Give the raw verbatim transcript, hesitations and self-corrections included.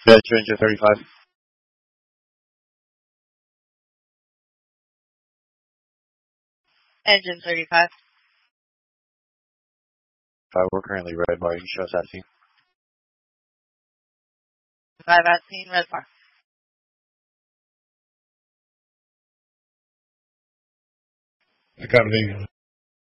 Yeah, Ranger thirty-five. Engine thirty-five. Five, we're currently red bar. You can show us that scene. five at scene, red bar. Accommodating.